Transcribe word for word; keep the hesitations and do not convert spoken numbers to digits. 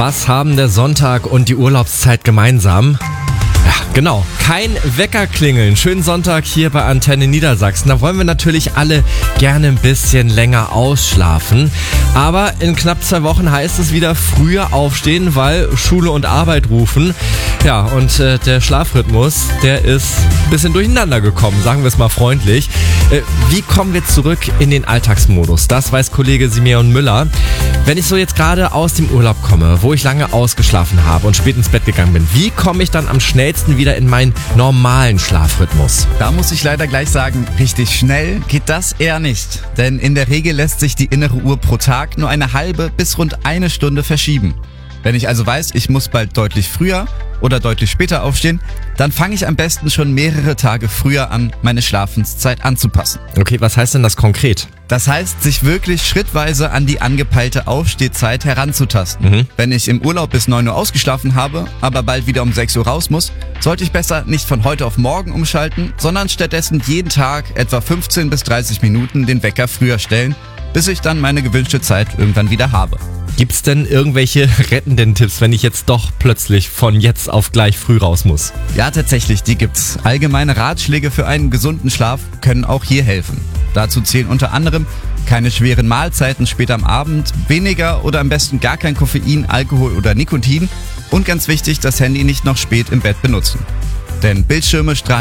Was haben der Sonntag und die Urlaubszeit gemeinsam? Ja, genau. Kein Wecker klingeln. Schönen Sonntag hier bei Antenne Niedersachsen. Da wollen wir natürlich alle gerne ein bisschen länger ausschlafen. Aber in knapp zwei Wochen heißt es wieder früher aufstehen, weil Schule und Arbeit rufen. Ja, und äh, der Schlafrhythmus, der ist ein bisschen durcheinander gekommen, sagen wir es mal freundlich. Äh, wie kommen wir zurück in den Alltagsmodus? Das weiß Kollege Simeon Müller. Wenn ich so jetzt gerade aus dem Urlaub komme, wo ich lange ausgeschlafen habe und spät ins Bett gegangen bin, wie komme ich dann am schnellsten wieder in meinen normalen Schlafrhythmus? Da muss ich leider gleich sagen, richtig schnell geht das eher nicht. Denn in der Regel lässt sich die innere Uhr pro Tag nur eine halbe bis rund eine Stunde verschieben. Wenn ich also weiß, ich muss bald deutlich früher oder deutlich später aufstehen, dann fange ich am besten schon mehrere Tage früher an, meine Schlafenszeit anzupassen. Okay, was heißt denn das konkret? Das heißt, sich wirklich schrittweise an die angepeilte Aufstehzeit heranzutasten. Mhm. Wenn ich im Urlaub bis neun Uhr ausgeschlafen habe, aber bald wieder um sechs Uhr raus muss, sollte ich besser nicht von heute auf morgen umschalten, sondern stattdessen jeden Tag etwa fünfzehn bis dreißig Minuten den Wecker früher stellen, bis ich dann meine gewünschte Zeit irgendwann wieder habe. Gibt's denn irgendwelche rettenden Tipps, wenn ich jetzt doch plötzlich von jetzt auf gleich früh raus muss? Ja, tatsächlich, die gibt's. Allgemeine Ratschläge für einen gesunden Schlaf können auch hier helfen. Dazu zählen unter anderem keine schweren Mahlzeiten später am Abend, weniger oder am besten gar kein Koffein, Alkohol oder Nikotin und ganz wichtig, das Handy nicht noch spät im Bett benutzen. Denn Bildschirme strahlen